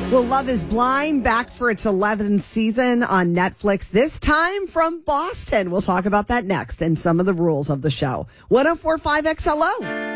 Well, Love is Blind back for its 11th season on Netflix, this time from Boston. We'll talk about that next and some of the rules of the show. 104.5 XLO.